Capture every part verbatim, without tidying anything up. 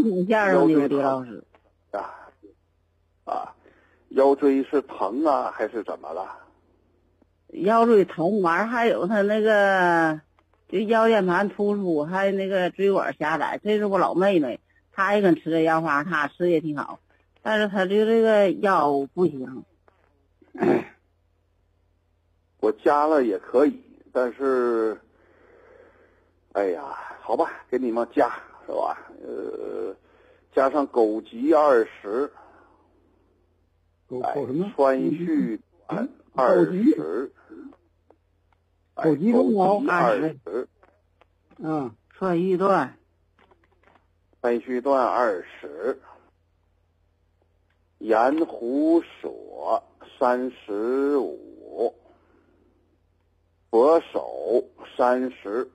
系统线上的李老师啊啊，腰椎是疼啊还是怎么了？ 腰椎疼，完还有他那个就腰间盘突出，还有那个椎管狭窄。这是我老妹妹，她也跟吃这药方，她吃也挺好，但是她就这个腰不行。 我加了也可以，但是，哎呀，好吧，给你们加是吧？呃，加上枸杞二十， 枸枸什么？ 川续短二十， 枸杞中高二十， 嗯， 川续断， 川续断二十，盐胡索三十五。佛手三十，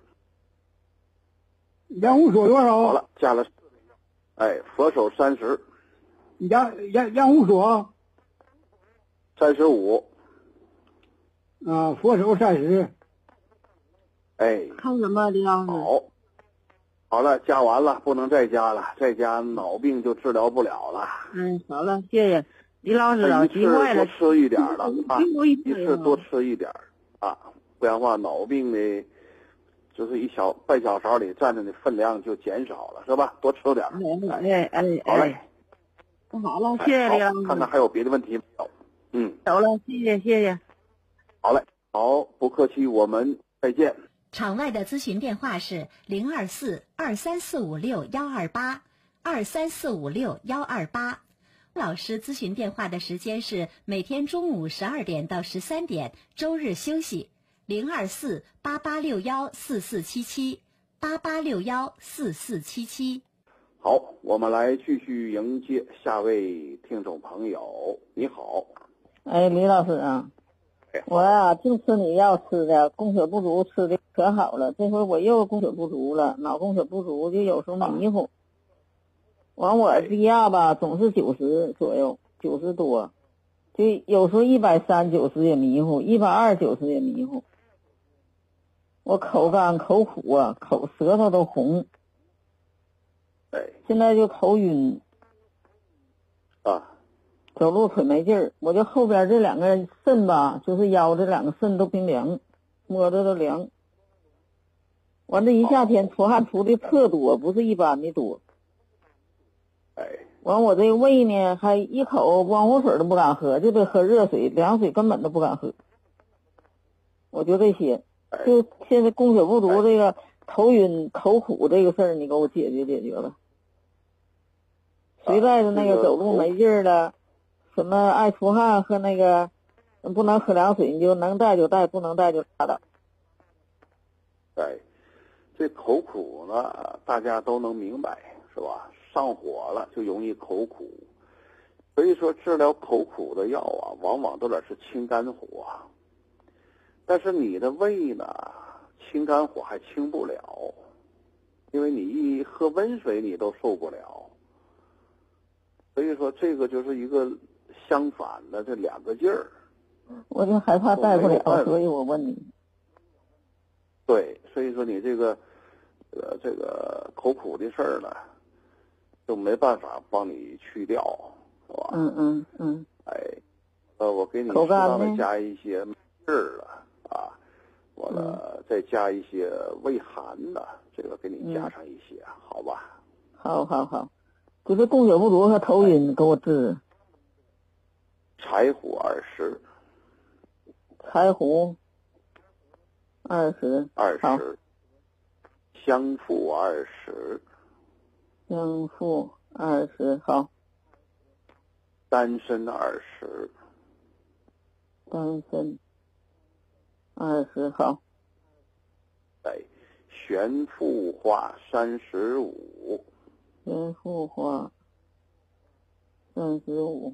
盐胡索多少？ 好了，加了，哎，佛手三十， 盐盐盐胡索三十五， 啊，佛手三十， 哎， 看什么李老师？ 好，好了，加完了，不能再加了，再加脑病就治疗不了了。 嗯，好了，谢谢李老师啊， 一次急坏了， 多吃一点了啊， 一一次多吃一点啊。不然的话，脑病的，就是一小半小勺里占着的分量就减少了，是吧？多吃点。 哎哎哎， 好嘞， 那好了，谢谢李老师。 看看还有别的问题没有？嗯， 走了，谢谢谢谢。 好嘞，好，不客气，我们再见。 场外的咨询电话是零二四二三四五六幺二八二三四五六幺二八。老师咨询电话的时间是每天中午十二点到十三点，周日休息。零二四八八六幺四四七七八八六幺四四七七。 好，我们来继续迎接下位听众朋友。你好， 哎，李老师啊，我呀、啊、净吃你药吃的，供血不足吃的可好了，这回我又供血不足了，脑供血不足，就有时候迷糊。完、我低压吧总是九十左右，九十多，就有时候一百三九十也迷糊，一百二九十也迷糊。我口干口苦啊，口舌头都红， 哎， 现在就头晕啊， 走路腿没劲儿，我就后边这两个肾吧，就是腰这两个肾都冰凉，摸着都凉。完这一夏天出汗出的特多，不是一般的多。 哎， 完我这个胃呢，还一口汪湖水都不敢喝，就得喝热水，凉水根本都不敢喝。我就这些。就现在供血不足，这个头晕口苦这个事儿，你给我解决解决吧。随带着那个走路没劲儿的，什么爱出汗和那个不能喝凉水，你就能带就带，不能带就拉倒。 哎，这口苦呢，大家都能明白，是吧？上火了就容易口苦，所以说治疗口苦的药啊，往往都得是清肝火。但是你的胃呢，清肝火还清不了，因为你一喝温水你都受不了，所以说这个就是一个相反的这两个劲儿。 我就害怕带不了，所以我问你。 对，所以说你这个呃这个口苦的事儿呢，就没办法帮你去掉，是吧？ 嗯嗯嗯。 哎，呃，我给你适当的加一些劲儿了。啊，完了再加一些胃寒的，这个给你加上一些，嗯、好吧？ 好好好，就是供血不足和头晕，哎、给我治。 柴胡二十， 柴胡二十， 二十，香附二十， 香附二十，好。 丹参二十， 丹参。二十好， 哎，悬浮花三十五， 悬浮花三十五，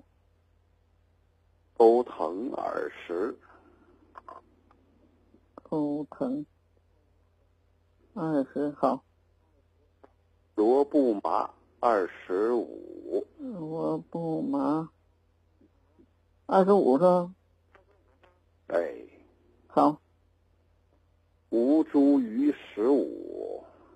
钩藤二十， 钩藤二十好， 罗布麻二十五， 罗布麻二十五是？ 哎。 好， 吴茱萸十五，